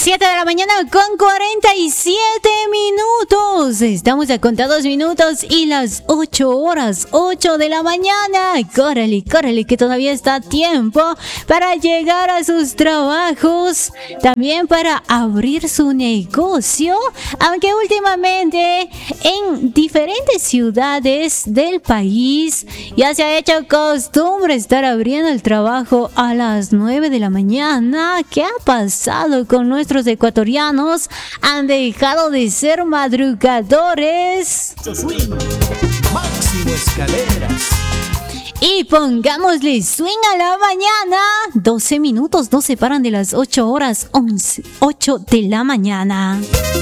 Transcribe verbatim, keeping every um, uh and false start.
siete de la mañana con cuarenta y siete minutos. Estamos a contados minutos y las ocho horas, ocho de la mañana. Córrele, córrele, que todavía está a tiempo para llegar a sus trabajos. También para abrir su negocio. Aunque últimamente en diferentes ciudades del país ya se ha hecho costumbre estar abriendo el trabajo a las nueve de la mañana. ¿Qué ha pasado con nuestros ecuatorianos? Han dejado de ser madrugadores. Máximo Escaleras. Y pongámosle swing a la mañana. doce minutos, no se paran de las ocho horas, once, ocho de la mañana.